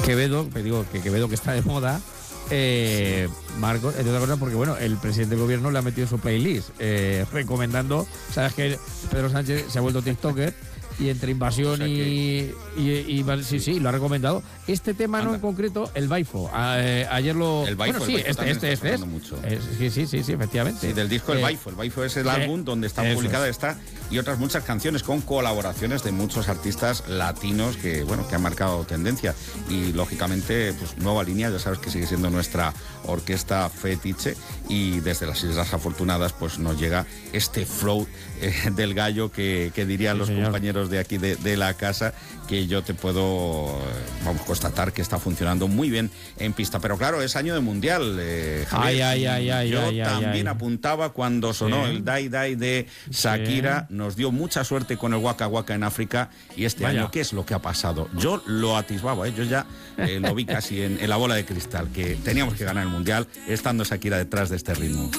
Quevedo, te digo que Quevedo, que está de moda, Marcos, entre otras cosas, porque bueno, el presidente del gobierno le ha metido en su playlist, recomendando, sabes que Pedro Sánchez se ha vuelto TikToker, y entre invasión O sea sí, lo ha recomendado. Este tema no en concreto, el Baifo. Ayer lo... El Baifo, bueno, sí, este es. Mucho. Sí, efectivamente. Sí, del disco El Baifo. El Baifo es el álbum donde está publicada esta y otras muchas canciones con colaboraciones de muchos artistas latinos que, bueno, que han marcado tendencia. Y, lógicamente, pues nueva línea, ya sabes que sigue siendo nuestra orquesta fetiche, y desde las Islas Afortunadas pues nos llega este flow del gallo que dirían los compañeros de aquí de la casa, que yo te puedo constatar que está funcionando muy bien en pista. Pero claro, es año de mundial, Javier. Yo también apuntaba cuando sonó el Dai Dai de Shakira, nos dio mucha suerte con el Waka Waka en África, y este año, ¿qué es lo que ha pasado? Yo lo atisbaba, yo ya lo vi casi en la bola de cristal, que teníamos que ganar el mundial estando Shakira detrás de este ritmo.